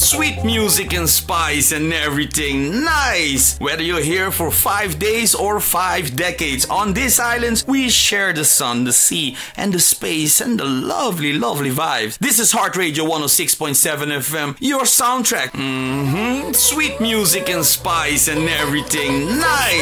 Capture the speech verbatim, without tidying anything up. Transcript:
Sweet music and spice and everything nice. Whether you're here for five days or five decades, on these islands we share the sun, the sea, and the space and the lovely, lovely vibes. This is Heart Radio one oh six point seven F M, your soundtrack. Mm-hmm. Sweet music and spice and everything nice.